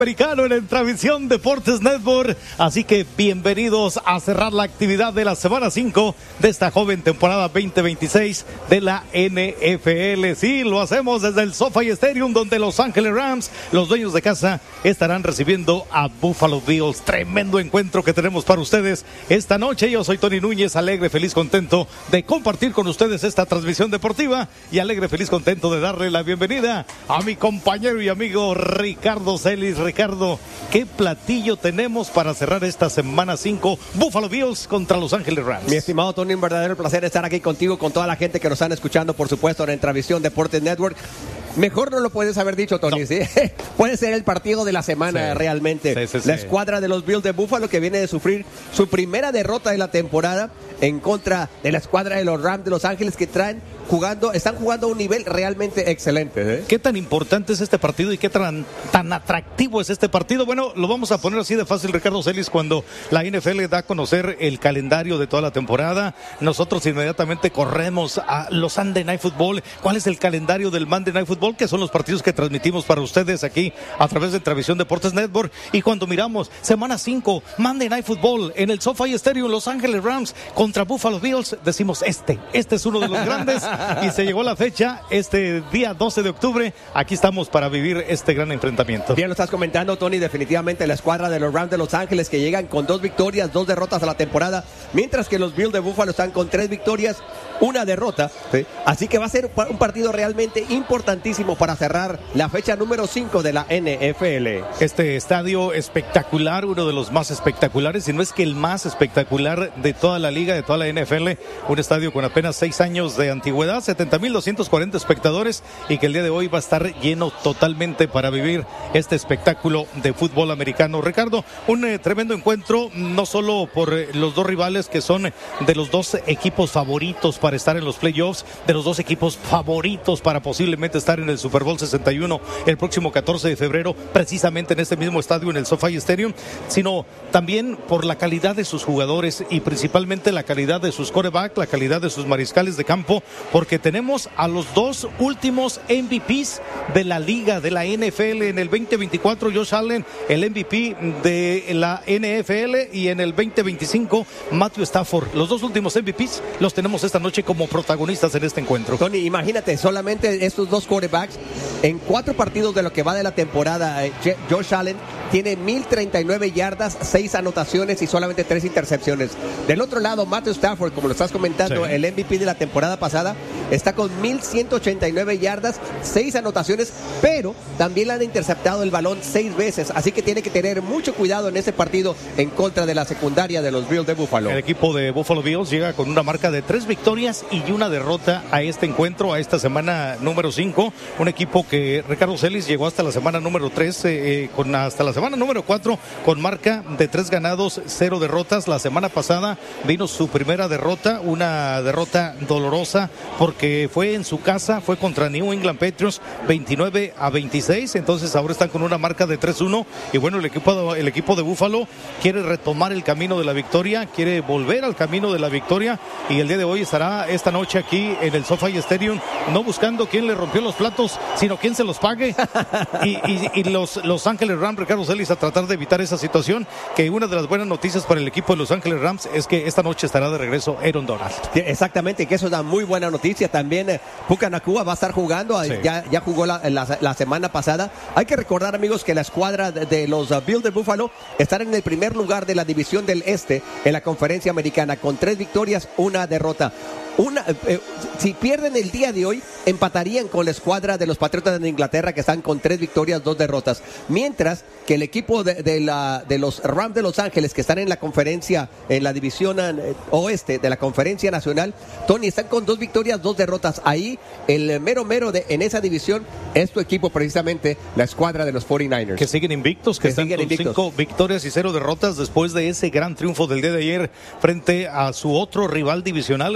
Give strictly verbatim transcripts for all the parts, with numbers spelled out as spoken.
Americano en Transmisión Deportes Network, así que bienvenidos a cerrar la actividad de la semana cinco de esta joven temporada veinte veintiséis de la N F L. Sí, lo hacemos desde el SoFi Stadium, donde Los Ángeles Rams, los dueños de casa, estarán recibiendo a Buffalo Bills. Tremendo encuentro que tenemos para ustedes esta noche. Yo soy Tony Núñez, alegre, feliz, contento de compartir con ustedes esta transmisión deportiva y alegre, feliz, contento de darle la bienvenida a mi compañero y amigo Ricardo Celis. Ricardo, ¿qué platillo tenemos para cerrar esta semana cinco? Buffalo Bills contra Los Ángeles Rams. Mi estimado Tony, un verdadero placer estar aquí contigo, con toda la gente que nos están escuchando, por supuesto, en Transmisión Deportes Network. Mejor no lo puedes haber dicho, Tony, no. ¿Sí? Puede ser el partido de la semana, sí, realmente. Sí, sí, sí. La escuadra de los Bills de Buffalo, que viene de sufrir su primera derrota de la temporada en contra de la escuadra de los Rams de Los Ángeles, que traen jugando, están jugando a un nivel realmente excelente, ¿eh? ¿Qué tan importante es este partido y qué tan, tan atractivo es este partido? Bueno, lo vamos a poner así de fácil, Ricardo Celis. Cuando la N F L da a conocer el calendario de toda la temporada, nosotros inmediatamente corremos a los Sunday Night Football. ¿Cuál es el calendario del Monday Night Football? Que son los partidos que transmitimos para ustedes aquí a través de Transmisión Deportes Network. Y cuando miramos semana cinco, Monday Night Football en el SoFi Stadium, Los Ángeles Rams contra Buffalo Bills, decimos este, este es uno de los grandes. Y se llegó la fecha, este día doce de octubre, aquí estamos para vivir este gran enfrentamiento. Bien lo estás comentando, Tony, definitivamente la escuadra de los Rams de Los Ángeles, que llegan con dos victorias, dos derrotas a la temporada, mientras que los Bills de Buffalo están con tres victorias, una derrota, ¿sí? Así que va a ser un partido realmente importantísimo para cerrar la fecha número cinco de la N F L. Este estadio espectacular, uno de los más espectaculares, si no es que el más espectacular de toda la liga, de toda la N F L, un estadio con apenas seis años de antigüedad, setenta mil doscientos cuarenta espectadores, y que el día de hoy va a estar lleno totalmente para vivir este espectáculo de fútbol americano. Ricardo, un eh, tremendo encuentro, no solo por eh, los dos rivales que son de los dos equipos favoritos para estar en los playoffs, de los dos equipos favoritos para posiblemente estar en el Super Bowl sesenta y uno el próximo catorce de febrero, precisamente en este mismo estadio, en el SoFi Stadium, sino también por la calidad de sus jugadores y principalmente la calidad de sus quarterbacks, la calidad de sus mariscales de campo, porque tenemos a los dos últimos M V Ps de la liga, de la N F L. En el veinte veinticuatro, Josh Allen, el M V P de la N F L, y en el veinte veinticinco, Matthew Stafford. Los dos últimos M V Ps los tenemos esta noche como protagonistas en este encuentro. Tony, imagínate, solamente estos dos quarterbacks en cuatro partidos de lo que va de la temporada. eh, Josh Allen tiene mil treinta y nueve yardas, seis anotaciones y solamente tres intercepciones. Del otro lado, Matthew Stafford, como lo estás comentando, sí, el M V P de la temporada pasada, está con mil ciento ochenta y nueve yardas, seis anotaciones, pero también le han interceptado el balón seis veces, así que tiene que tener mucho cuidado en ese partido en contra de la secundaria de los Bills de Buffalo. El equipo de Buffalo Bills llega con una marca de tres victorias y una derrota a este encuentro, a esta semana número cinco. Un equipo que Ricardo Celis llegó hasta la semana número tres, eh, con hasta la semana número cuatro con marca de tres ganados, cero derrotas. La semana pasada vino su primera derrota, una derrota dolorosa porque fue en su casa, fue contra New England Patriots, veintinueve a veintiséis. Entonces ahora están con una marca de tres uno, y bueno, el equipo, el equipo de Buffalo quiere retomar el camino de la victoria, quiere volver al camino de la victoria, y el día de hoy estará esta noche aquí en el SoFi Stadium, no buscando quién le rompió los platos, sino quién se los pague. y, y, y los Los Ángeles Rams, Ricardo Celis, a tratar de evitar esa situación. Que una de las buenas noticias para el equipo de Los Ángeles Rams es que esta noche estará de regreso Aaron Donald. Exactamente, que eso es una muy buena noticia. También eh, Puka Nacua va a estar jugando, sí, ya, ya jugó la, la, la semana pasada. Hay que recordar, amigos, que la escuadra de, de los uh, Bills de Buffalo están en el primer lugar de la división del Este en la conferencia americana, con tres victorias, una derrota. Una, eh, si pierden el día de hoy, empatarían con la escuadra de los Patriotas de Inglaterra, que están con tres victorias, dos derrotas. Mientras que el equipo de, de, la, de los Rams de Los Ángeles, que están en la conferencia, en la división eh, oeste de la conferencia nacional, Tony, están con dos victorias, dos derrotas. Ahí, el mero mero de, en esa división es tu equipo, precisamente, la escuadra de los cuarenta y nueve ers. Que siguen invictos, que, que están con invictos. Cinco victorias y cero derrotas después de ese gran triunfo del día de ayer frente a su otro rival divisional, el equipo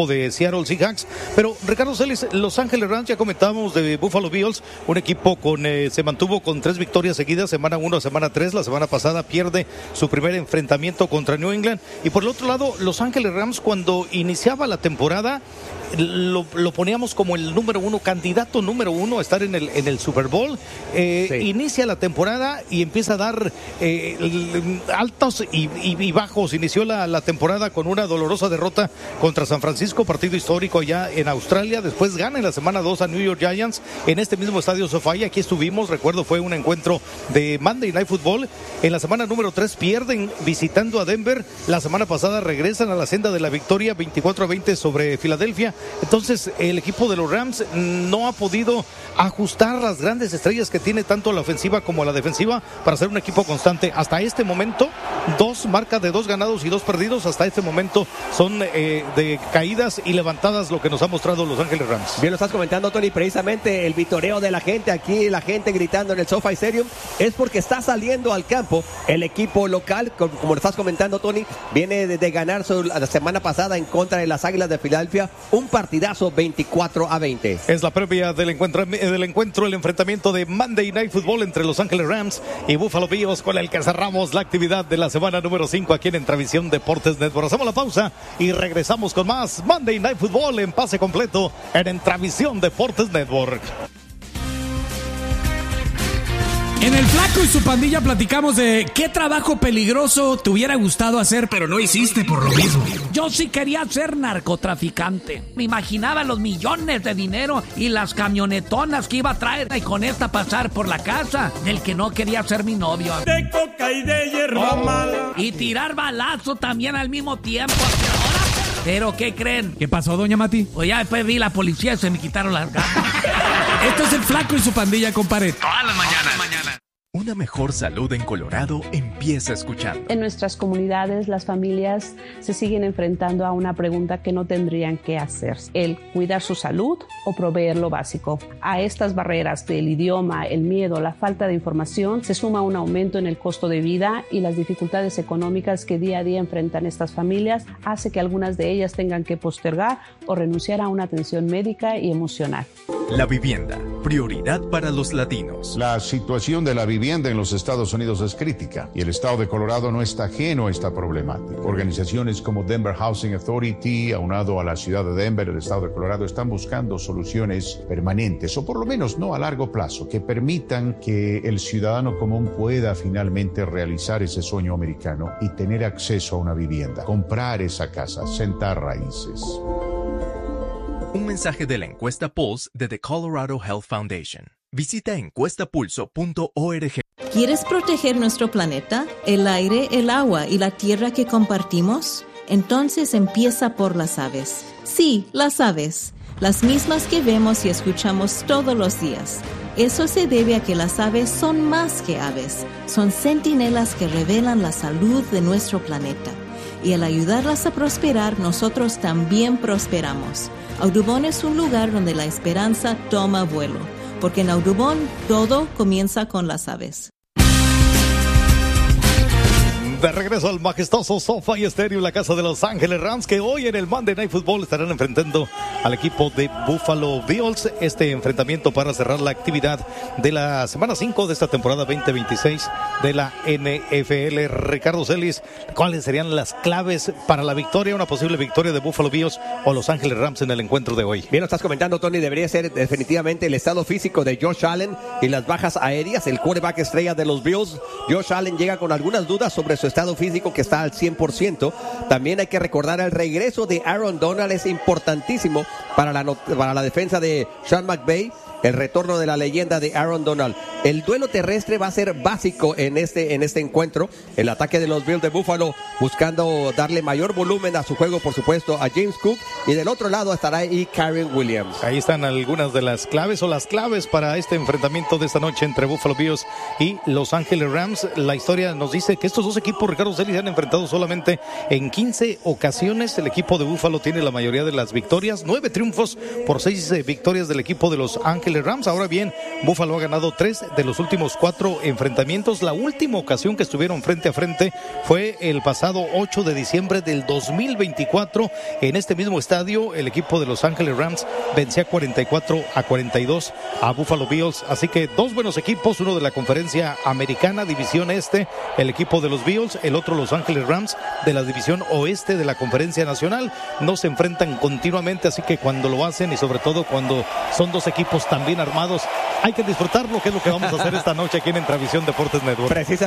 de Seattle Seahawks. Pero Ricardo Celis, Los Ángeles Rams, ya comentábamos de Buffalo Bills, un equipo con eh, se mantuvo con tres victorias seguidas, semana uno a semana tres. La semana pasada pierde su primer enfrentamiento contra New England. Y por el otro lado, Los Ángeles Rams, cuando iniciaba la temporada, Lo, lo poníamos como el número uno, candidato número uno a estar en el, en el Super Bowl. Eh, sí. Inicia la temporada y empieza a dar eh, altos y, y, y bajos. Inició la, la temporada con una dolorosa derrota contra San Francisco, partido histórico allá en Australia. Después gana en la semana dos a New York Giants en este mismo estadio SoFi. Aquí estuvimos, recuerdo, fue un encuentro de Monday Night Football. En la semana número tres pierden visitando a Denver. La semana pasada regresan a la senda de la victoria veinticuatro a veinte sobre Filadelfia. Entonces el equipo de los Rams no ha podido ajustar las grandes estrellas que tiene tanto la ofensiva como la defensiva para ser un equipo constante. Hasta este momento, dos marcas de dos ganados y dos perdidos. Hasta este momento son eh, de caídas y levantadas lo que nos ha mostrado Los Ángeles Rams. Bien lo estás comentando, Tony, precisamente el vitoreo de la gente aquí, la gente gritando en el SoFi Stadium, es porque está saliendo al campo el equipo local, como, como lo estás comentando, Tony, viene de, de ganar su, la semana pasada en contra de las Águilas de Filadelfia, un partidazo veinticuatro a veinte. Es la previa del encuentro, del encuentro, el enfrentamiento de Monday Night Football entre Los Ángeles Rams y Buffalo Bills, con el que cerramos la actividad de la semana número cinco aquí en Entravisión Deportes Network. Hacemos la pausa y regresamos con más Monday Night Football en pase completo en Entravisión Deportes Network. En El Flaco y su pandilla platicamos de qué trabajo peligroso te hubiera gustado hacer, pero no hiciste por lo mismo. Yo sí quería ser narcotraficante. Me imaginaba los millones de dinero y las camionetonas que iba a traer y con esta pasar por la casa del que no quería ser mi novio. De coca y de hierba mala. Y tirar balazo también al mismo tiempo. Pero ¿qué creen? ¿Qué pasó, doña Mati? Pues ya después vi la policía y se me quitaron las ganas. Esto es El Flaco y su pandilla, compadre. Todas las mañanas. mañana. Una mejor salud en Colorado empieza escuchando. En nuestras comunidades, las familias se siguen enfrentando a una pregunta que no tendrían que hacer: el cuidar su salud o proveer lo básico. A estas barreras del idioma, el miedo, la falta de información, se suma un aumento en el costo de vida y las dificultades económicas que día a día enfrentan estas familias, hace que algunas de ellas tengan que postergar o renunciar a una atención médica y emocional. La vivienda, prioridad para los latinos. La situación de la vivienda en los Estados Unidos es crítica y el estado de Colorado no está ajeno a esta problemática. Organizaciones como Denver Housing Authority, aunado a la ciudad de Denver, el estado de Colorado, están buscando soluciones permanentes, o por lo menos no a largo plazo, que permitan que el ciudadano común pueda finalmente realizar ese sueño americano y tener acceso a una vivienda, comprar esa casa, sentar raíces. Un mensaje de la encuesta Pulse de The Colorado Health Foundation. Visita encuesta pulso punto org. ¿Quieres proteger nuestro planeta, el aire, el agua y la tierra que compartimos? Entonces empieza por las aves. Sí, las aves. Las mismas que vemos y escuchamos todos los días. Eso se debe a que las aves son más que aves. Son centinelas que revelan la salud de nuestro planeta. Y al ayudarlas a prosperar, nosotros también prosperamos. Audubon es un lugar donde la esperanza toma vuelo, porque en Audubon todo comienza con las aves. De regreso al majestuoso SoFi Stadium, la casa de Los Ángeles Rams, que hoy en el Monday Night Football estarán enfrentando al equipo de Buffalo Bills. Este enfrentamiento para cerrar la actividad de la semana cinco de esta temporada veinte veintiséis de la N F L. Ricardo Celis, ¿cuáles serían las claves para la victoria, una posible victoria de Buffalo Bills o Los Ángeles Rams en el encuentro de hoy? Bien lo estás comentando, Tony, debería ser definitivamente el estado físico de Josh Allen y las bajas aéreas, el quarterback estrella de los Bills. Josh Allen llega con algunas dudas sobre su estado físico, que está al cien por ciento. También hay que recordar el regreso de Aaron Donald, es importantísimo para la, para la defensa de Sean McVay. El retorno de la leyenda de Aaron Donald. El duelo terrestre va a ser básico en este, en este encuentro. El ataque de los Bills de Buffalo buscando darle mayor volumen a su juego, por supuesto, a James Cook. Y del otro lado estará ahí Karen Williams. Ahí están algunas de las claves o las claves para este enfrentamiento de esta noche entre Buffalo Bills y Los Ángeles Rams. La historia nos dice que estos dos equipos, Ricardo Celis, se han enfrentado solamente en quince ocasiones. El equipo de Buffalo tiene la mayoría de las victorias. Nueve triunfos por seis eh, victorias del equipo de Los Ángeles Ángeles Rams. Ahora bien, Buffalo ha ganado tres de los últimos cuatro enfrentamientos. La última ocasión que estuvieron frente a frente fue el pasado ocho de diciembre del dos mil veinticuatro. En este mismo estadio, el equipo de Los Ángeles Rams vencía cuarenta y cuatro a cuarenta y dos a Buffalo Bills. Así que dos buenos equipos, uno de la conferencia americana, división este, el equipo de los Bills, el otro Los Ángeles Rams de la división oeste de la conferencia nacional. No se enfrentan continuamente, así que cuando lo hacen y sobre todo cuando son dos equipos tan bien armados, hay que disfrutarlo, que es lo que vamos a hacer esta noche aquí en Intravisión Deportes Network.